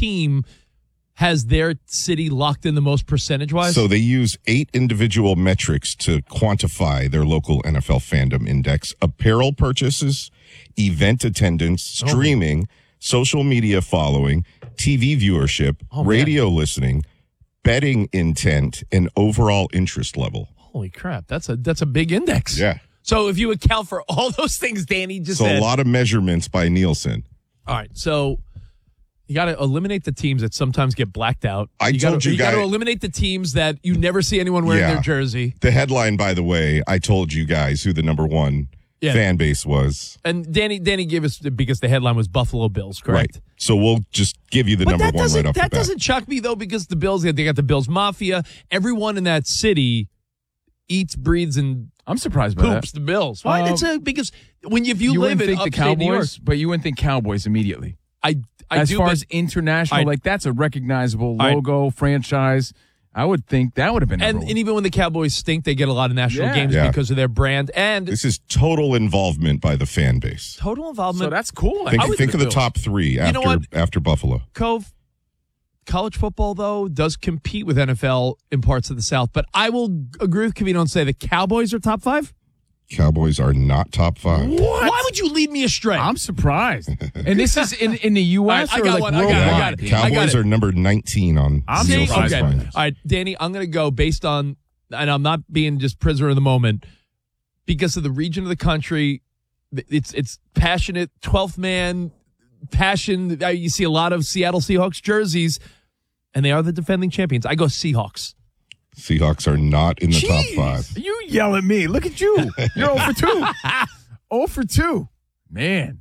team has their city locked in the most percentage-wise? So they use 8 individual metrics to quantify their local NFL fandom index: apparel purchases, event attendance, streaming, social media following, TV viewership, radio listening, betting intent, and overall interest level. Holy crap, that's a big index. Yeah. So if you account for all those things Danny just said. So a lot of measurements by Nielsen. All right, so you got to eliminate the teams that sometimes get blacked out. You got to eliminate the teams that you never see anyone wearing their jersey. The headline, by the way, I told you guys who the number one fan base was. And Danny gave us, because the headline was Buffalo Bills, correct? Right. So we'll just give you the number one right off the bat. That doesn't shock me, though, because the Bills, they got the Bills Mafia. Everyone in that city eats, breathes, and I'm surprised by poops the Bills. Why? Because if you live in the Cowboys, New York, but you wouldn't think Cowboys immediately. As far as international, that's a recognizable logo, franchise. I would think that would have been and even when the Cowboys stink, they get a lot of national games because of their brand. And this is total involvement by the fan base. Total involvement. So that's cool. Think of the top 3 after Buffalo. Cove, college football, though, does compete with NFL in parts of the South. But I will agree with Covino and say the Cowboys are top 5. Cowboys are not top 5. What? Why would you lead me astray? I'm surprised. And this is in the U.S. I got one. I got it. Cowboys are number 19 on surprised. Okay. All right, Danny, I'm going to go based on, and I'm not being just prisoner of the moment, because of the region of the country. It's passionate, 12th man passion. You see a lot of Seattle Seahawks jerseys, and they are the defending champions. I go Seahawks. Seahawks are not in the top 5. You yell at me. Look at you. You're 0 for 2. 0 for 2. Man.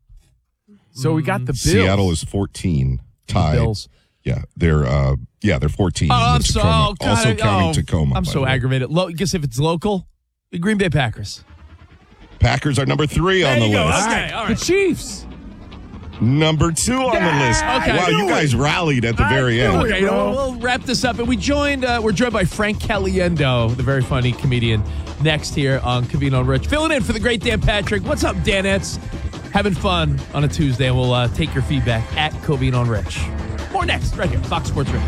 So we got the Bills. Seattle is 14. Tied. The Bills. Yeah, they're 14. Oh, I'm so also counting Tacoma. I'm so aggravated. Guess if it's local, the Green Bay Packers. Packers are number 3 on the list. Okay, all right. The Chiefs. Number 2 on the list. Okay. Wow, you guys rallied at the very end. Okay, we'll wrap this up. And we're joined by Frank Caliendo, the very funny comedian, next here on Covino and Rich. Filling in for the great Dan Patrick. What's up, Danettes? Having fun on a Tuesday, and we'll take your feedback at Covino and Rich. More next, right here, Fox Sports Radio.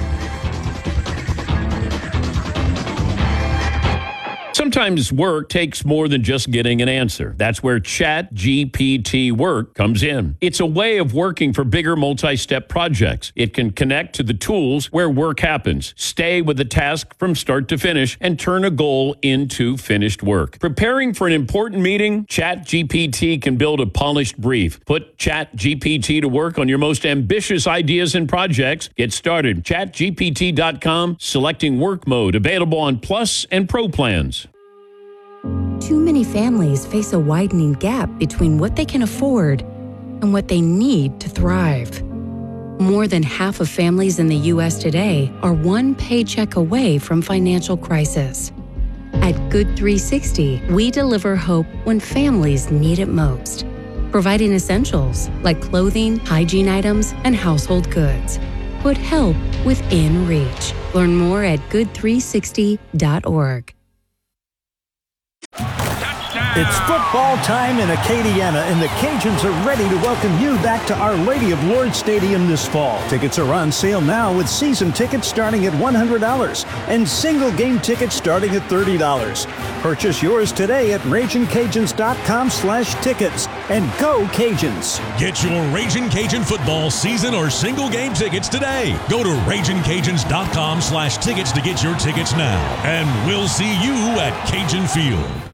Sometimes work takes more than just getting an answer. That's where ChatGPT Work comes in. It's a way of working for bigger multi-step projects. It can connect to the tools where work happens, stay with the task from start to finish, and turn a goal into finished work. Preparing for an important meeting? ChatGPT can build a polished brief. Put ChatGPT to work on your most ambitious ideas and projects. Get started. ChatGPT.com, selecting work mode, available on Plus and Pro plans. Too many families face a widening gap between what they can afford and what they need to thrive. More than half of families in the U.S. today are one paycheck away from financial crisis. At Good 360, we deliver hope when families need it most, providing essentials like clothing, hygiene items, and household goods. Put help within reach. Learn more at good360.org. It's football time in Acadiana, and the Cajuns are ready to welcome you back to Our Lady of Lourdes Stadium this fall. Tickets are on sale now with season tickets starting at $100 and single game tickets starting at $30. Purchase yours today at RagingCajuns.com/tickets and go Cajuns. Get your Raging Cajun football season or single game tickets today. Go to RagingCajuns.com/tickets to get your tickets now. And we'll see you at Cajun Field.